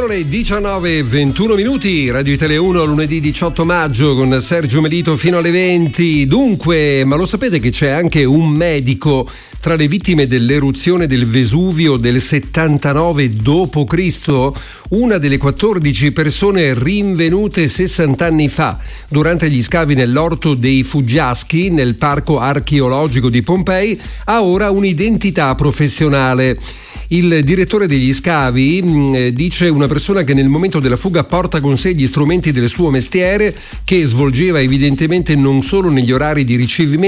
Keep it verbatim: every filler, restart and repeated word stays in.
Sono le diciannove e ventuno minuti, Radio Italia uno, lunedì diciotto maggio con Sergio Melito fino alle venti. Dunque, ma lo sapete che c'è anche un medico tra le vittime dell'eruzione del Vesuvio del settantanove dopo Cristo? Una delle quattordici persone rinvenute sessanta anni fa durante gli scavi nell'orto dei Fuggiaschi, nel parco archeologico di Pompei, ha ora un'identità professionale. Il direttore degli scavi mh, dice una persona che nel momento della fuga porta con sé gli strumenti del suo mestiere, che svolgeva evidentemente non solo negli orari di ricevimento